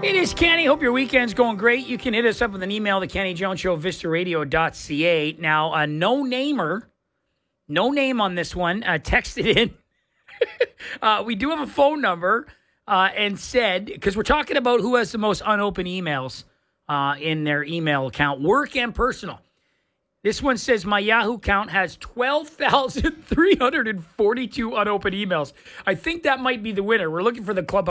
It is Kenny. Hope your weekend's going great. You can hit us up with an email, the Kenny Jones Show, vistaradio.ca. Now, no name on this one, texted in. We do have a phone number and said, because we're talking about who has the most unopened emails in their email account, work and personal. This one says, my Yahoo account has 12,342 unopened emails. I think that might be the winner. We're looking for the club